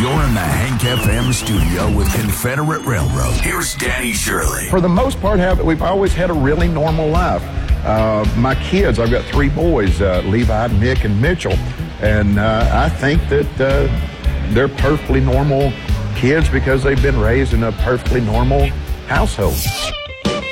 You're in the Hank FM studio with Confederate Railroad. Here's Danny Shirley. For the most part, we've always had a really normal life. My kids, I've got 3 boys, Levi, Nick, and Mitchell. And I think that they're perfectly normal kids because they've been raised in a perfectly normal household.